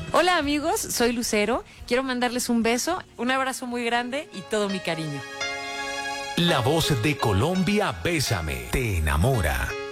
Hola amigos, soy Lucero. Quiero mandarles un beso, un abrazo muy grande y todo mi cariño. La voz de Colombia, Bésame, te enamora.